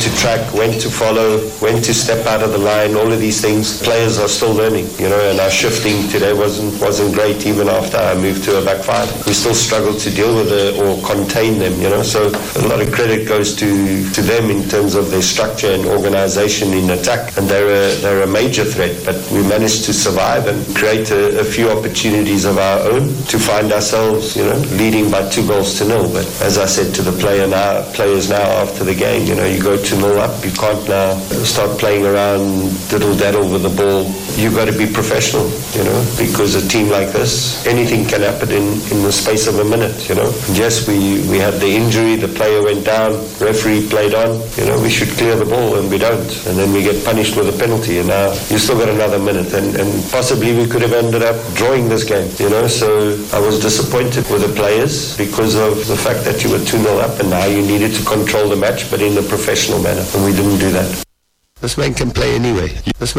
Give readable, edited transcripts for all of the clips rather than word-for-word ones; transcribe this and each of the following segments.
to track, when to follow, when to step out of the line, all of these things, players are still learning, and our shifting today wasn't great even after I moved to a back five. We still struggled to deal with it or contain them, so a lot of credit goes to them in terms of their structure and organization in attack, and they're a major threat, but we managed to survive and create a few opportunities of our own to find ourselves, leading by 2-0. But as I said to the players now after the game, you go 2-0 up, you can't now start playing around diddle-daddle with the ball. You've got to be professional, because a team like this, anything can happen in the space of a minute, Yes, we had the injury, the player went down, referee played on, we should clear the ball and we don't, and then we get punished with a penalty, and now you still got another minute, and possibly we could have ended up drawing this game, so I was disappointed with the players because of the fact that you were 2-0 up and now you needed to control the match, but in a professional manner, and we didn't do that. This man can play anyway.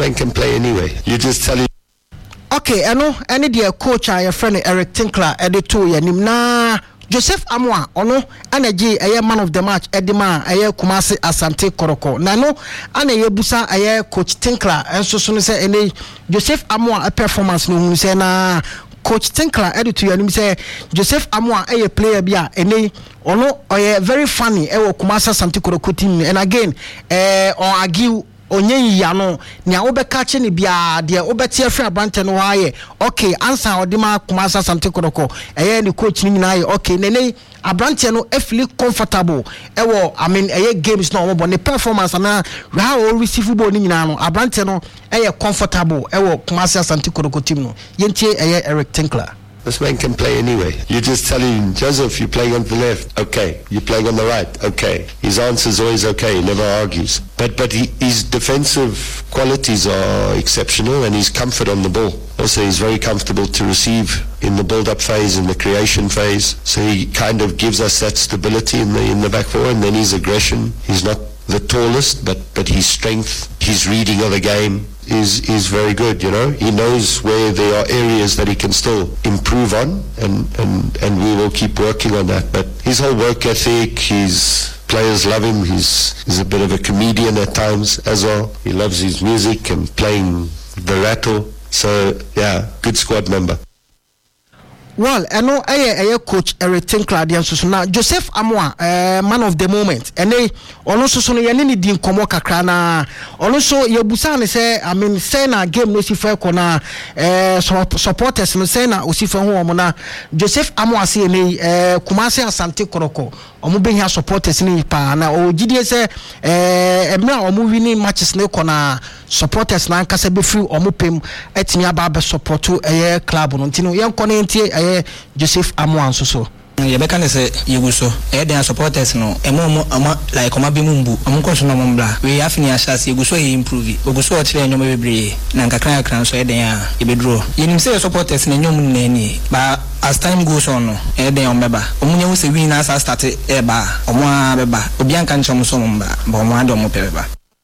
You just tell him. Okay, any dear coach, your friend Eric Tinkler, editor, na Joseph Amoah, energy, a man of the match, Edima, a Kumasi Asante Koroko. Nano, and a busa, a coach Tinkler, and so soon as any Joseph Amoah, a performance, no, say na. Coach Tinkler editor and say Joseph Amoah a player bia ene ono very funny e Kumasi Asante Koroko team, and again or argue onye yano nia obeka che ne bia de obeti afri abrante no haye okay answer odima Kumasi Asante Koroko ni coach ni na okay nene abrante no feel comfortable games no omo ne performance na how receive football ni nyina no abrante no comfortable Kumasi Asante Koroko team no yentie Eric Tinkler. This man can play anyway. You just tell him, Joseph, you're playing on the left. Okay. You're playing on the right. Okay. His answer's always okay. He never argues. But his defensive qualities are exceptional, and his comfort on the ball. Also, he's very comfortable to receive in the build-up phase, in the creation phase. So he kind of gives us that stability in the back four, and then his aggression. He's not the tallest, but his strength, his reading of the game is very good, He knows where there are areas that he can still improve on, and we will keep working on that. But his whole work ethic, his players love him. He's a bit of a comedian at times as well. He loves his music and playing the rattle. So, yeah, good squad member. Well, I know coach Eric Tinkler and Susuna Joseph Amoah, man of the moment. And also so yanini din komo kakra na also yebusa ne say say na game no sifa kona supporters no say na osifa ho omo na Joseph Amoah say ni Kumasi Asante Koroko omo behia supporters ni pa na ogidie say emra omo winning matches ne kona supporters na nkasa be free omo pem etimi aba be support club no ntino yen kona entie Joseph Amoah so yebeka ne se yeguso den supporters no emo like oma be mumbu amunko so no mbla we afini ashase yeguso improve oguso o kire nyoma bebre na nkakran akran so den a yebedro yenim se supporters na nyom na ni ba as time goes on no den omeba omunya wo se win na start ba omo abeba obi anka nchom so mbla ba omo ade omo pebeba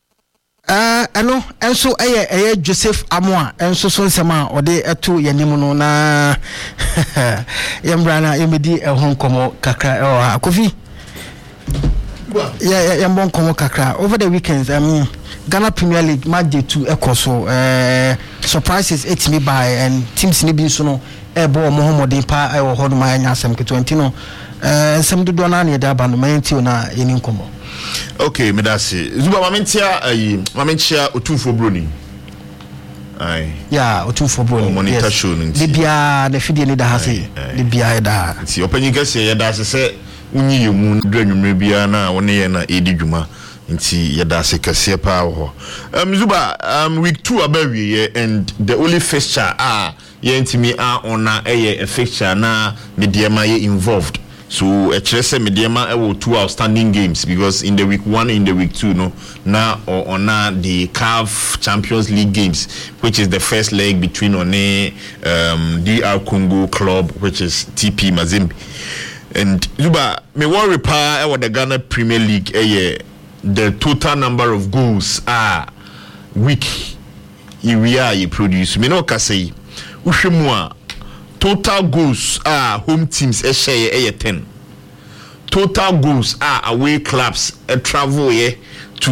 enso Joseph Amoah enso so nsema ode eto yanim no na yembrana yemedi ehon komo kakra Kofi yembon komo kakra over the weekends. Ghana Premier League match day 2 ekoso surprises me by and teams ni bi so no ebo Mohammed pa hodo ma nya asem ke 20 no sem do na na da ba no menti na yeni komo. Okay, medasi Zuba mamentia Otumfo Broni. Aye. Yeah, Otumfo Broni. Monitor show nti. Bia na fidie ni da hase. Bia da. Nti opanyi kase ye da se unyi yemu dwanwumre bia na woni ye na edi dwuma. Nti ye da se kase pa ho. Zuba week 2 abawie and the only fixture ye ntimi ona a fixture na mediama ye involved. So Chelsea Mediama have 2 outstanding games because in the week 1 in the week 2 now the CAF Champions League games, which is the first leg between DR Congo club, which is TP Mazembe. And Zuba me worry pa the Ghana Premier League the total number of goals week you produce. Me no ka say uhwemu total goals home teams share 10. Total goals away clubs travel